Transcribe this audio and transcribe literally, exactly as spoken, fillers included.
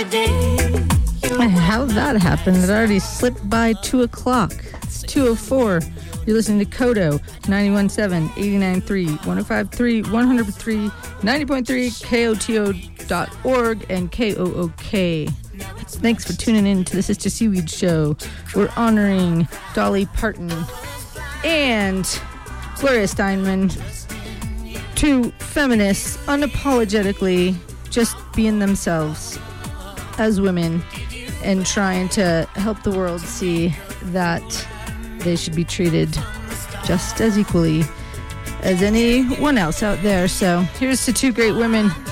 How'd that happen? It already slipped by two o'clock. It's two oh four. You're listening to Kodo, ninety-one point seven, eighty-nine point three, one oh five point three, one hundred point three, ninety point three, K O T O dot org, and K O O K. Thanks for tuning in to the Sister Seaweed Show. We're honoring Dolly Parton and Gloria Steinman, two feminists unapologetically just being themselves as women and trying to help the world see that they should be treated just as equally as anyone else out there. So here's to two great women